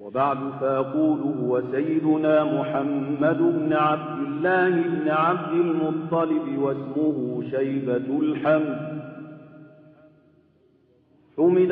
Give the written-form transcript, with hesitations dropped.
وبعد فأقول هو سيدنا محمد بن عبد الله بن عبد المطلب واسمه شيبة الحمد. حمد